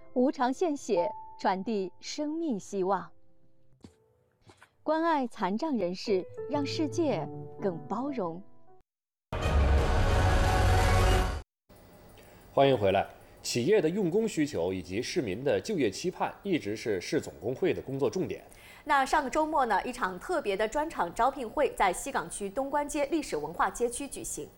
无偿献血，传递生命希望。关爱残障人士，让世界更包容。 欢迎回来。企业的用工需求以及市民的就业期盼，一直是市总工会的工作重点。 那上个周末呢，一场特别的专场招聘会在西港区东关街历史文化街区举行。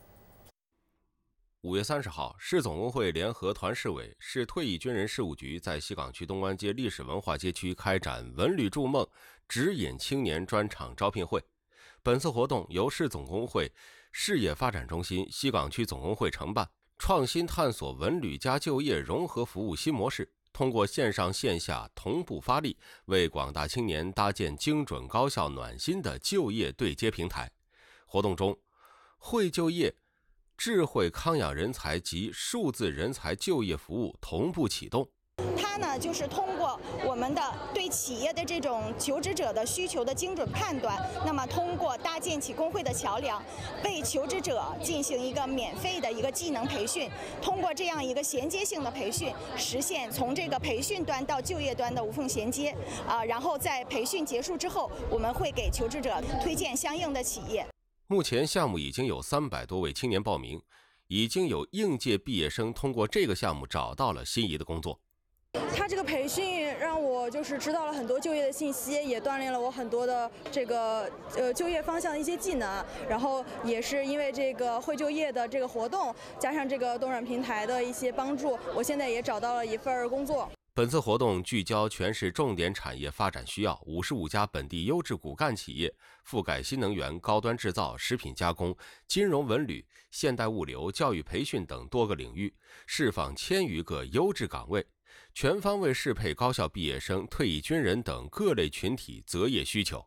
5月30号，市总工会联合团市委、市退役军人事务局在西港区东关街历史文化街区开展“文旅筑梦，指引青年”专场招聘会。本次活动由市总工会事业发展中心西港区总工会承办，创新探索文旅加就业融合服务新模式，通过线上线下同步发力，为广大青年搭建精准高效暖心的就业对接平台。活动中，会就业、智慧康养人才及数字人才就业服务同步启动。 它呢，就是通过我们的对企业的这种求职者的需求的精准判断，那么通过搭建起工会的桥梁，为求职者进行一个免费的一个技能培训，通过这样一个衔接性的培训，实现从这个培训端到就业端的无缝衔接然后在培训结束之后，我们会给求职者推荐相应的企业。 目前项目已经有300多位青年报名，已经有应届毕业生通过这个项目找到了心仪的工作。 他这个培训让我就是知道了很多就业的信息，也锻炼了我很多的这个就业方向的一些技能。然后也是因为这个会就业的这个活动，加上这个东软平台的一些帮助，我现在也找到了一份工作。 本次活动聚焦全市重点产业发展需要，55家本地优质骨干企业，覆盖新能源、高端制造、食品加工、金融文旅、现代物流、教育培训等多个领域，释放1000余个优质岗位，全方位适配高校毕业生、退役军人等各类群体择业需求。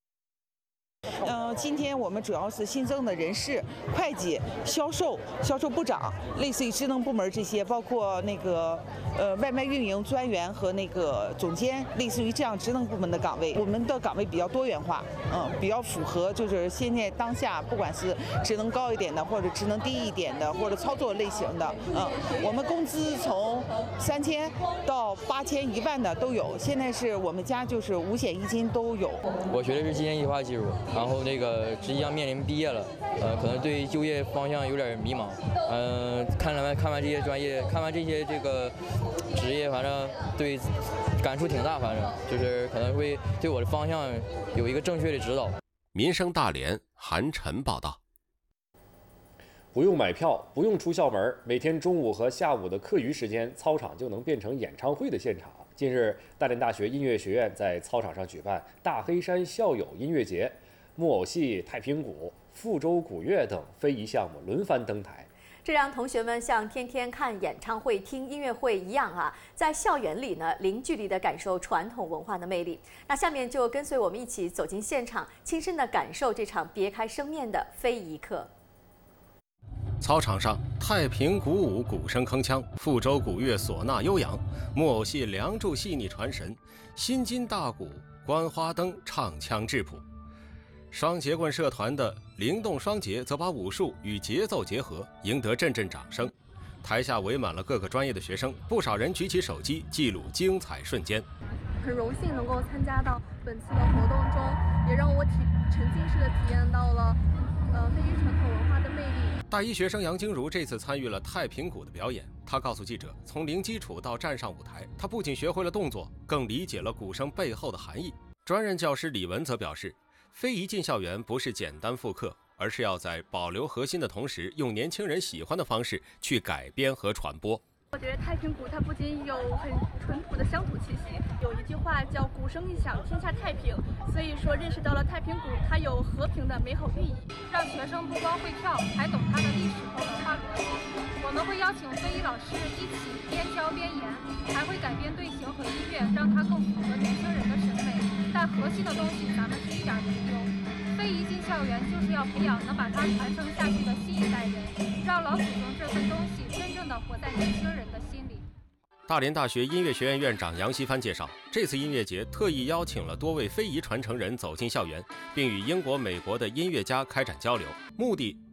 今天我们主要是新增的人事、会计、销售部长，类似于职能部门这些，包括那个外卖运营专员和那个总监，类似于这样职能部门的岗位。我们的岗位比较多元化，比较符合就是现在当下，不管是职能高一点的，或者职能低一点的，或者操作类型的，我们工资从3000到8000、1万的都有。现在是我们家就是5险1金都有。 我学的是机械异化技术。然后那个即将面临毕业了，可能对就业方向有点迷茫。看完这些专业，看完这些这个职业，反正对感触挺大，反正就是可能会对我的方向有一个正确的指导。 民生大连韩晨报道。 不用买票，不用出校门，每天中午和下午的课余时间，操场就能变成演唱会的现场。近日，大连大学音乐学院在操场上举办大黑山校友音乐节，木偶戏、太平鼓、富州古乐等非遗项目轮番登台， 这让同学们像天天看演唱会、听音乐会一样在校园里呢零距离地感受传统文化的魅力。那下面就跟随我们一起走进现场，亲身地感受这场别开生面的非遗课。 操场上，太平鼓舞鼓声铿锵，富州古乐唢呐悠扬，木偶戏梁祝细腻传神，新津大鼓观花灯唱腔质朴。双节棍社团的灵动双节则把武术与节奏结合，赢得阵阵掌声。台下围满了各个专业的学生，不少人举起手机记录精彩瞬间。 很荣幸能够参加到本次的活动中，也让我沉浸式的体验到了非遗传统文化的魅力。 大一学生杨晶如这次参与了太平鼓的表演，她告诉记者，从零基础到站上舞台，她不仅学会了动作，更理解了鼓声背后的含义。专任教师李文则表示，非遗进校园不是简单复刻，而是要在保留核心的同时，用年轻人喜欢的方式去改编和传播。 我觉得太平鼓它不仅有很淳朴的乡土气息，有一句话叫鼓声一响天下太平，所以说认识到了太平鼓它有和平的美好寓意，让学生不光会跳，还懂它的历史和文化逻辑。我们会邀请非遗老师一起边教边演，还会改编队形和音乐，让它更符合年轻人的审美，但核心的东西咱们是一点没丢。非遗进校园就是要培养能把它传承下去的新一代人，让老祖宗这份东西真正的活在年轻人的心里。 大连大学音乐学院院长杨希帆介绍，这次音乐节特意邀请了多位非遗传承人走进校园，并与英国、美国的音乐家开展交流，目的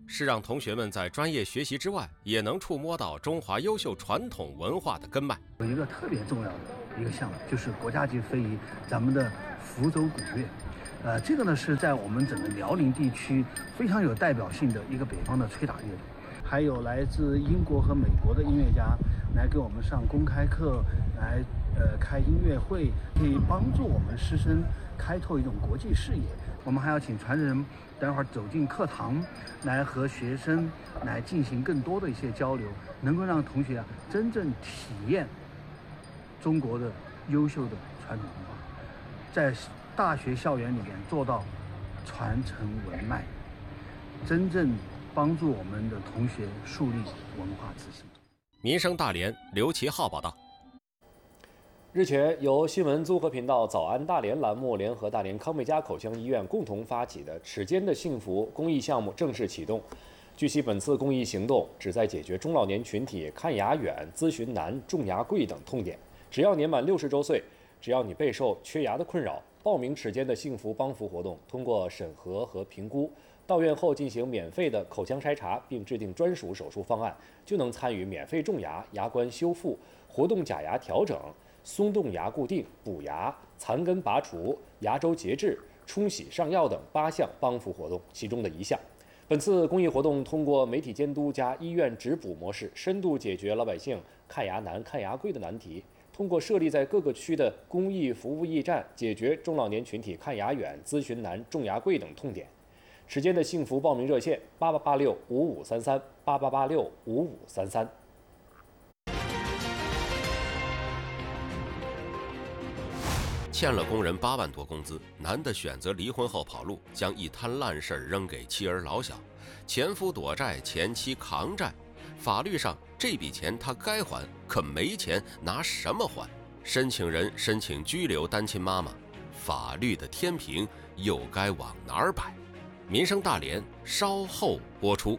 是让同学们在专业学习之外，也能触摸到中华优秀传统文化的根脉。 有一个特别重要的一个项目，就是国家级非遗咱们的福州鼓乐。这个呢是在我们整个辽宁地区非常有代表性的一个北方的吹打乐队。还有来自英国和美国的音乐家来给我们上公开课，来开音乐会，可以帮助我们师生开拓一种国际视野。我们还要请传人待会儿走进课堂，来和学生来进行更多的一些交流，能够让同学真正体验中国的优秀的传统文化，在大学校园里面做到传承文脉，真正帮助我们的同学树立文化自信。 民生大连刘其浩报道。 日前，由新闻综合频道早安大连栏目联合大连康贝佳口腔医院共同发起的齿间的幸福公益项目正式启动。据悉，本次公益行动旨在解决中老年群体看牙远、咨询难、种牙贵等痛点。只要年满60周岁，只要你备受缺牙的困扰，报名齿间的幸福帮扶活动，通过审核和评估，到院后进行免费的口腔筛查，并制定专属手术方案，就能参与免费种牙、牙冠修复、活动假牙调整、松动牙固定、补牙、残根拔除、牙周节制、冲洗上药等8项帮扶活动其中的一项。本次公益活动通过媒体监督加医院直补模式，深度解决老百姓看牙难、看牙贵的难题。通过设立在各个区的公益服务驿站，解决中老年群体看牙远、咨询难、种牙贵等痛点。齿间的幸福报名热线88865533 88865533。 欠了工人8万多工资，男的选择离婚后跑路，将一摊烂事扔给妻儿老小，前夫躲债，前妻扛债。法律上这笔钱他该还，可没钱拿什么还？申请人申请拘留单亲妈妈，法律的天平又该往哪儿摆？民生大连稍后播出。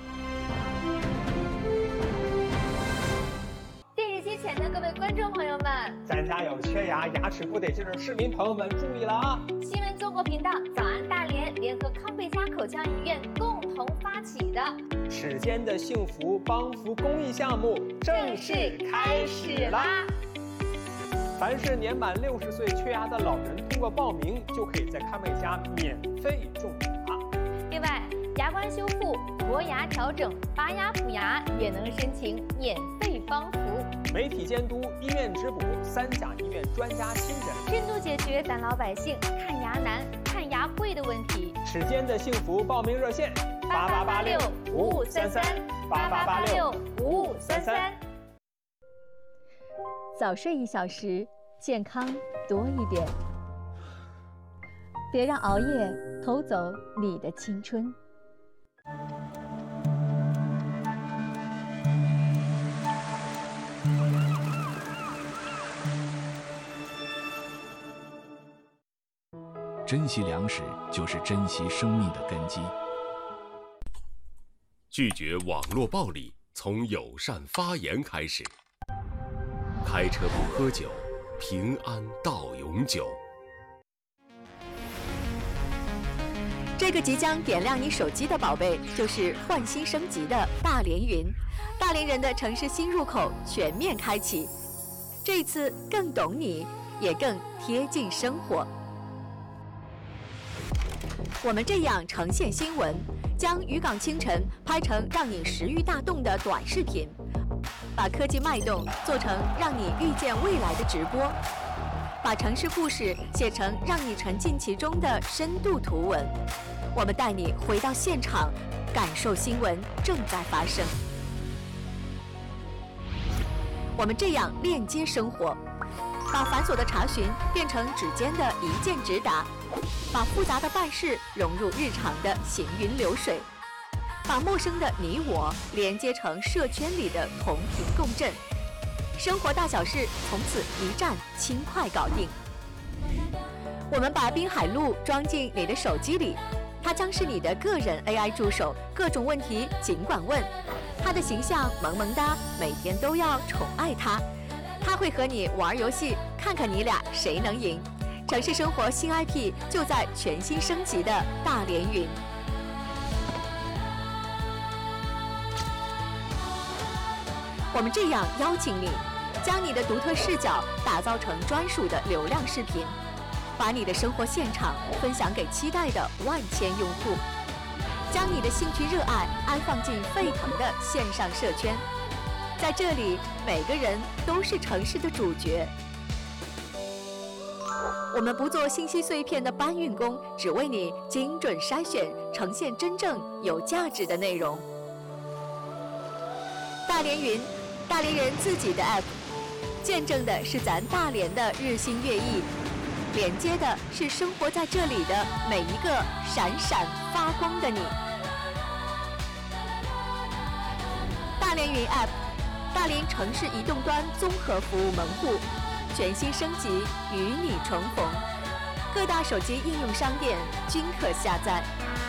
电视机前的各位观众朋友们， 咱家有缺牙、牙齿不得劲的市民朋友们注意了啊！ 新闻综合频道早安大连联合康贝佳口腔医院共同发起的齿间的幸福帮扶公益项目正式开始啦！凡是年满60岁缺牙的老人，通过报名就可以在康贝佳免费种牙。 另外，牙冠修复、磨牙调整、拔牙补牙也能申请免费帮扶。 媒体监督、医院直补，3甲医院专家亲诊， 深度解决咱老百姓看牙难、看牙贵的问题。 齿间的幸福报名热线88865533 88865533。 早睡1小时，健康多一点。别让熬夜偷走你的青春。 珍惜粮食就是珍惜生命的根基。 拒绝网络暴力，从友善发言开始。开车不喝酒，平安到永久。 这个即将点亮你手机的宝贝，就是焕新升级的大连云。大连人的城市新入口全面开启，这一次更懂你，也更贴近生活。我们这样呈现新闻，将渔港清晨拍成让你食欲大动的短视频，把科技脉动做成让你遇见未来的直播，把城市故事写成让你沉浸其中的深度图文。我们带你回到现场，感受新闻正在发生。我们这样链接生活，把繁琐的查询变成指尖的一键直达，把复杂的办事融入日常的行云流水，把陌生的你我连接成社圈里的同频共振。生活大小事从此一站轻快搞定。我们把滨海路装进你的手机里，它将是你的个人 AI 助手，各种问题尽管问。它的形象萌萌哒，每天都要宠爱它。它会和你玩游戏，看看你俩谁能赢。城市生活新 IP 就在全新升级的大连云。 我们这样邀请你，将你的独特视角打造成专属的流量视频，把你的生活现场分享给期待的万千用户，将你的兴趣热爱安放进沸腾的线上社圈。在这里，每个人都是城市的主角。我们不做信息碎片的搬运工，只为你精准筛选，呈现真正有价值的内容。大连云，大连人自己的 app， 见证的是咱大连的日新月异，连接的是生活在这里的每一个闪闪发光的你。大连云 app， 大连城市移动端综合服务门户，全新升级，与你重逢。各大手机应用商店均可下载。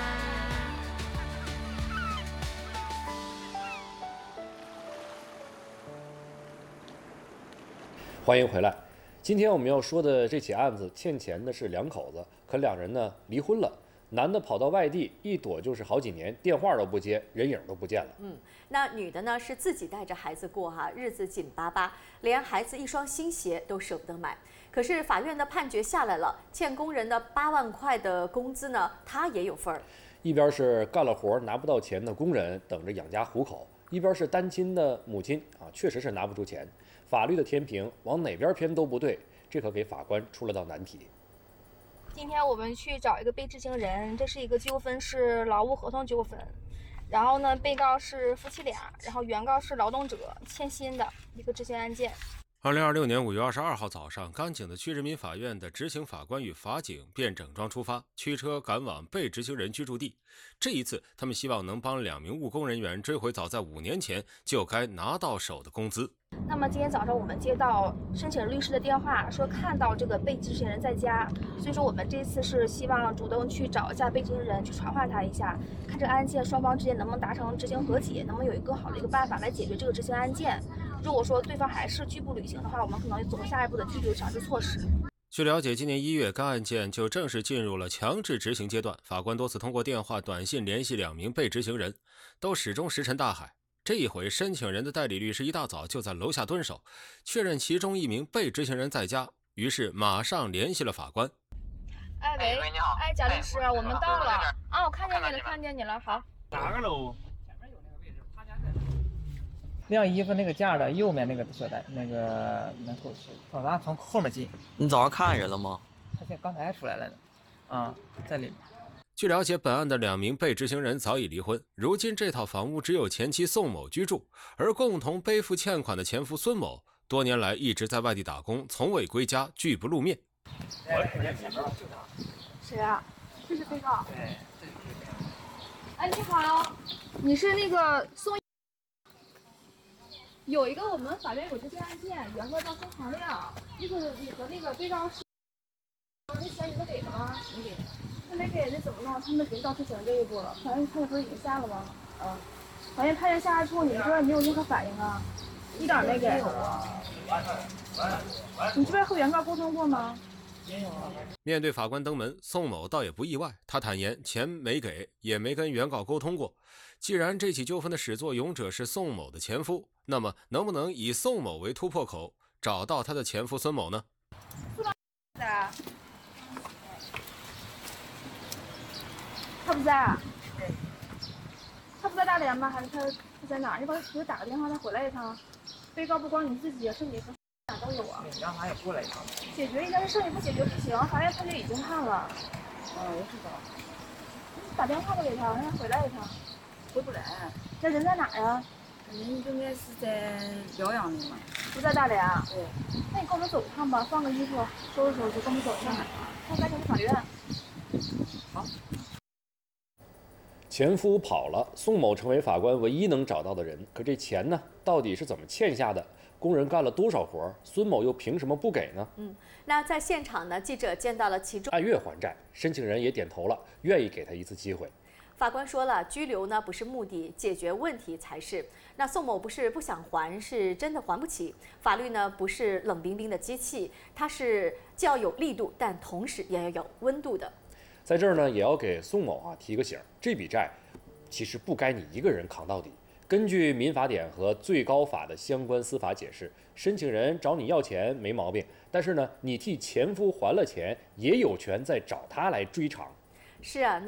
欢迎回来。今天我们要说的这起案子，欠钱的是两口子，可两人呢离婚了。男的跑到外地，一躲就是好几年，电话都不接，人影都不见了。 那女的呢是自己带着孩子过日子紧巴巴，连孩子一双新鞋都舍不得买。可是法院的判决下来了，欠工人的8万块的工资呢，她也有份儿。 一边是干了活拿不到钱的工人等着养家糊口，一边是单亲的母亲确实是拿不出钱。法律的天平往哪边偏都不对，这可给法官出了道难题。 今天我们去找一个被执行人，这是一个纠纷，是劳务合同纠纷。然后呢，被告是夫妻俩，然后原告是劳动者，欠薪的一个执行案件。 2026年5月22号早上，甘井的区人民法院的执行法官与法警便整装出发，驱车赶往被执行人居住地。这一次，他们希望能帮2名务工人员追回早在5年前就该拿到手的工资。 那么今天早上我们接到申请律师的电话，说看到这个被执行人在家，所以说我们这次是希望主动去找一下被执行人，去传唤他一下，看这个案件双方之间能不能达成执行和解，能不能有一个更好的一个办法来解决这个执行案件。如果说对方还是拒不履行的话，我们可能走下一步的拘留强制措施。 据了解，今年1月，该案件就正式进入了强制执行阶段。法官多次通过电话、短信联系2名被执行人，都始终石沉大海。这一回，申请人的代理律师一大早就在楼下蹲守，确认其中1名被执行人在家，于是马上联系了法官。 喂，你好，贾律师，我们到了啊，我看见你了，好。 哪个楼？晾衣服那个架的右面那个小带，那个门口是，咱从后面进。 你早上看见人了吗？ 他现在刚才出来了呢，在里面。 据了解，本案的2名被执行人早已离婚，如今这套房屋只有前妻宋某居住，而共同背负欠款的前夫孙某，多年来一直在外地打工，从未归家，拒不露面。 谁啊？这是被告。 对，这是被告。 你好，你是那个宋。有一个我们法院有这件案件，原告叫宋长亮，你和那个被告是，那钱你都给了吗？没给。那没给，那怎么弄？他们已经到执行这一步了。法院判决不是已经下了吗？法院判决下来之后，你说没有任何反应啊？一点没给。你这边和原告沟通过吗？ 没有。 面对法官登门，宋某倒也不意外，他坦言钱没给，也没跟原告沟通过。既然这起纠纷的始作俑者是宋某的前夫，那么能不能以宋某为突破口，找到他的前夫孙某呢？ 他不在啊？他不在大连吗？还是他在哪儿？你给他打个电话，他回来一趟。被告不光你自己，是你和俩都有啊。 你让他也过来一趟。 解决一件事，你不解决不行。法院判决已经判了。 我知道。 你打电话吧给他，让他回来一趟。回不来。那人在哪儿啊？ 人应该是在辽阳的嘛。 不在大连啊？ 对。 那你跟我们走一趟吧，换个衣服，收拾收拾，跟我们走一趟。看大连法院。 好。 前夫跑了，宋某成为法官唯一能找到的人。可这钱呢，到底是怎么欠下的？工人干了多少活？孙某又凭什么不给呢？ 那在现场呢，记者见到了其中按月还债，申请人也点头了，愿意给他一次机会。 法官说了，拘留呢不是目的，解决问题才是。那宋某不是不想还，是真的还不起。法律呢不是冷冰冰的机器，它是既要有力度，但同时也要有温度的。在这儿呢，也要给宋某提个醒，这笔债其实不该你一个人扛到底。 根据民法典和最高法的相关司法解释，申请人找你要钱没毛病，但是呢，你替前夫还了钱，也有权再找他来追偿。 是啊。